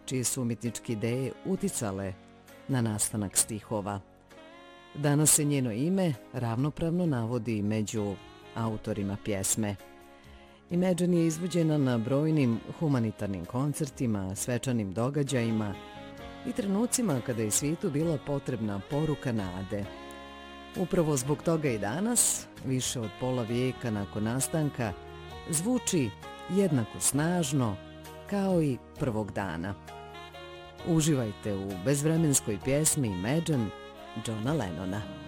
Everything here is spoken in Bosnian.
čije su umjetničke ideje uticale na nastanak stihova. Danas se njeno ime ravnopravno navodi među autorima pjesme. Imagine je izvođena na brojnim humanitarnim koncertima, svečanim događajima i trenucima kada je svijetu bila potrebna poruka nade. Upravo zbog toga i danas, više od pola vijeka nakon nastanka, zvuči jednako snažno kao i prvog dana. Uživajte u bezvremenskoj pjesmi Imagine Johna Lennona.